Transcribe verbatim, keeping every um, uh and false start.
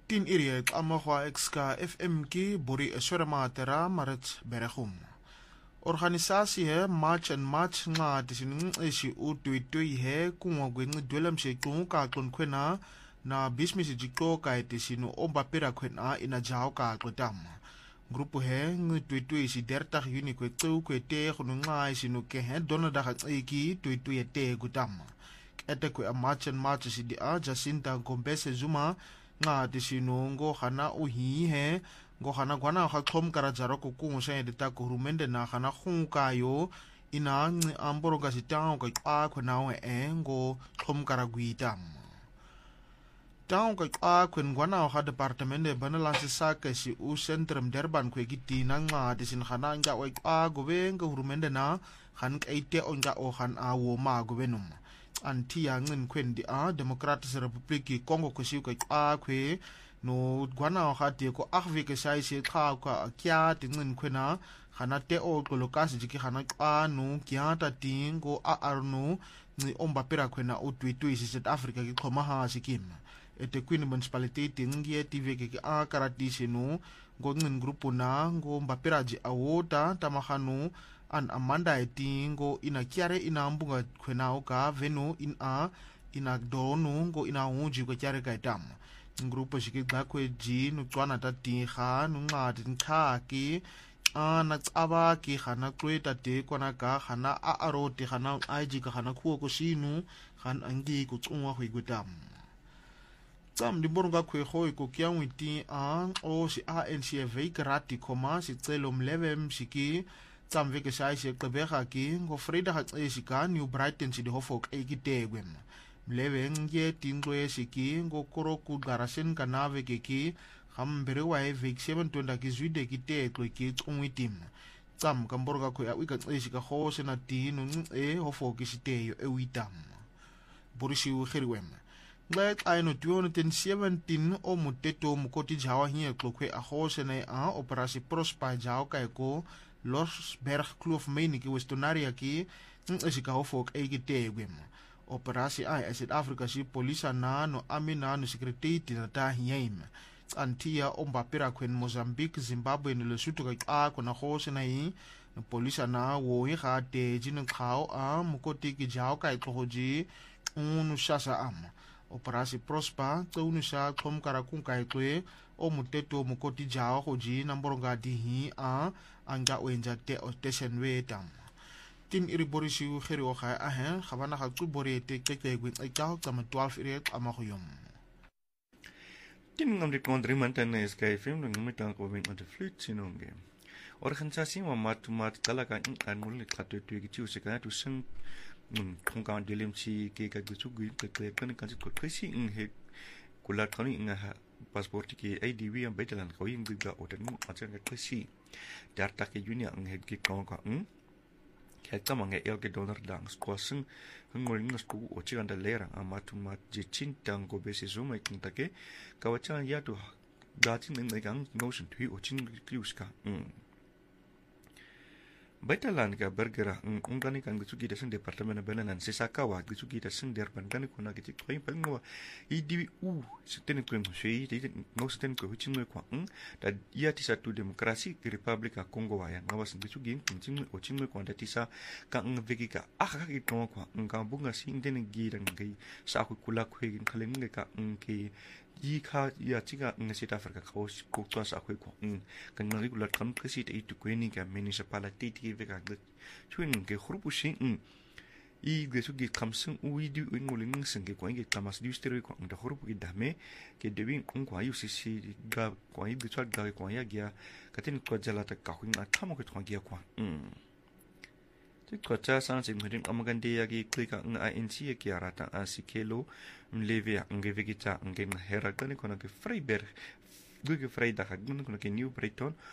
Tin iri amahwa exka F M ki buri esweramatera maret beregum. Organisatie he March and March nga tisin ishi utui he kunwa gwengi dwelem she kunga klon kwena na bismisi jiko ka tisinu omba pera kwena ina jao ka klotama. Grupo he ngi tuitui ishi dertag yuni kwe tsu kwe te khunu nga ishi no ke he donada iki tuitui te gutama. Ete kwe a March and March ishi di a Jacinta Gombese Zuma nga tisinu ngo khana uhi he ngo khana gwana kha khom kara jaro ko ku se dita ko rumende na khana khung kayo ina ngi amboro ga sitang ko a khona we e ngo khom kara guitam taung ko a khun gwana kha department de banala sa ka si u centrum derban ko giti na nga tisin khana nga we a go we ngo rumende na khan ka ite on ga o khan a wo ma go benum anti ya ngin kwen di a Democratic Republic Congo ko si ko a khwe no gwana ha te ko akwe ke sai se kha ka kya tin khwena khana te o ko lokas jiki khana a no kya ta tin ko a arno ni omba pera khwena o twitu isi South Africa ki khoma ha sikim ete queen municipality tin gi tv ke a karati se no go ngin grupo na go omba pera ji awota tamahanu an amanda etingo ina kiare ina mbunga khwena o ka venu in a ina donu go ina unji ko kiare ka itam grupo shiki gakwe ji no tswana ta ti kha no nga tin kha ki ana tsaba ki khana kweta te kona ka khana a aroti khana aiji ka khana khuo ko sinu khan angi ku tsungwa hui gutam tsam di boronga khwe khoi ko kyang witi a o si A N C V karati khoma si tselo mlevem shiki tsam veke sai se qebega ki ngo freda ha tsika New Brighton si di hofok e kitegwem mleveng ye tingwe siki ngo koro ku garasen kanave keki khambere wa e vek seven twenty ki zwide ki te tlo ki tsungwitim tsam kamborga ko ya wika tsisi ka khose na tinu e hofo ki siteyo e witam borisi u khiriwem let I no twenty seventeen o muteto mukoti jawa hiye klokwe a khose na a operasi prosper jawa ka ko Losberg Kloof meni ki westonaria ki tsika hofo e ki te gwem operasi ai South Africa si polisa na no amina no secretary na ta hiem antia omba pera kwen Mozambique Zimbabwe no Lesotho ka ko na khose na hi polisa na wo hi ga te jin khao a mukoti ki jao ka tloji unu shasa am operasi prosper tsunu sha khom kara kun kai twe o muteto mukoti jao go ji na mboronga di hi a anga wenja te o station we tam tin iri borisi u khiri o kha a he khabana kha tsu bori te ke ke gwi ai ka tsama twelve iri ama khuyum tin ngam de kondri mantan es kai film ngam ta ko wen at flut sinonge organisasi wa mat mat kala ka an mul ka to to ki chu se ka tu sing mun khong ka delim chi ke ka chu gwi ke ke kan ka ko krisi in he kula thani nga passport ki I D V am betelan ko yin gwi ga otan mu a chen ka krisi dar ta ke junia ang he ki kong ka Kata mange elke donor dang squasing ngol ngas ku ochi anda lerang amatu mat jichin tang go besi zuma ikintake kawacha ya tu datin ngai gang notion thui ochin kriuska Baitalan ka bergerak ungkani kan gitsugi dasang departemen belanan sesakawa gitsugi dasang derban kan kuna giti koi palngwa I D U seten ko msei de no seten ko huchin ko ang da ia ti satu demokrasi di Republika Kongo wa yang ngawas gitsugi kincin ochin ko da tisa ka ang vegi ka aka ki ko ko ang bunga sing den gi dan gai sa ku kula ko gin khalen ka ang ki yi kha ya chiga ng South Africa ko ko to sa ko ko kan ngi regular kan presi te itu ko ni ka municipality ti vega gut chuin ke khrupu shin I gesu gi kamsung u di ngolin sing ke ko ngi tamas di stereo ko da khrupu gi dame ke devin ko ko ayu sisi ga ko ai bi chwa ga ko ya gya katin ko jala ta ka hin atamo ko to gya ko Ko cha san sing hedin amagande yagi klika ng I N C ki arata asikelo mleve nge vegeta nge hera kani kona ke Freiberg guge Freitag gun kona ke New Brighton